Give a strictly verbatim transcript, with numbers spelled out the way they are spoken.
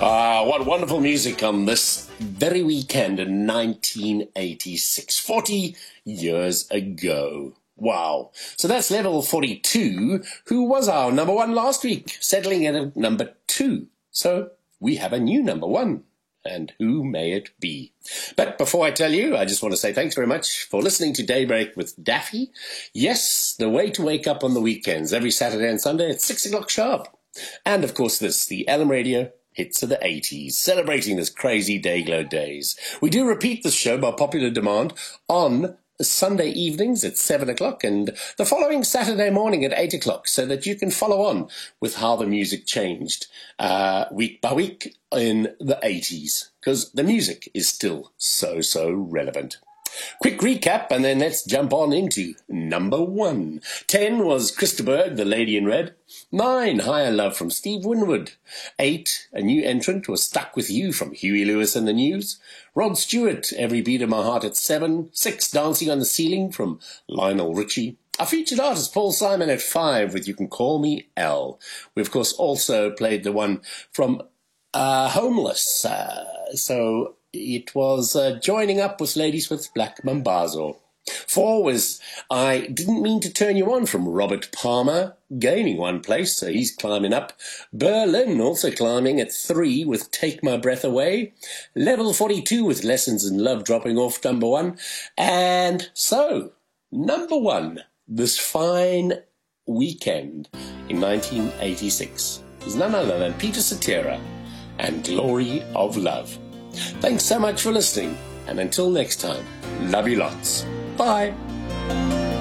Ah, what wonderful music on this very weekend in nineteen eighty-six, forty years ago. Wow. So that's level forty-two, who was our number one last week, settling in at number two. So we have a new number one. And who may it be? But before I tell you, I just want to say thanks very much for listening to Daybreak with Daffy. Yes, the way to wake up on the weekends, every Saturday and Sunday at six o'clock sharp. And of course this, the Elm Radio Hits of the eighties, celebrating this crazy Dayglow days. We do repeat this show by popular demand on Sunday evenings at seven o'clock and the following Saturday morning at eight o'clock, so that you can follow on with how the music changed uh, week by week in the eighties, because the music is still so, so relevant. Quick recap, and then let's jump on into number one. Ten was Christa Berg, The Lady in Red. Nine, Higher Love from Steve Winwood. Eight, a new entrant was Stuck With You from Huey Lewis and the News. Rod Stewart, Every Beat of My Heart at seven. Six, Dancing on the Ceiling from Lionel Richie. Our featured artist, Paul Simon, at five with You Can Call Me Elle. We, of course, also played the one from uh, Homeless. Uh, so... It was uh, Joining Up with Ladies with Black Mambazo. Four was I Didn't Mean to Turn You On from Robert Palmer, gaining one place, so he's climbing up. Berlin also climbing at three with Take My Breath Away. Level forty-two with Lessons in Love dropping off number one. And so, number one, this fine weekend in nineteen eighty-six is none other than Peter Cetera and Glory of Love. Thanks so much for listening, and until next time, love you lots. Bye.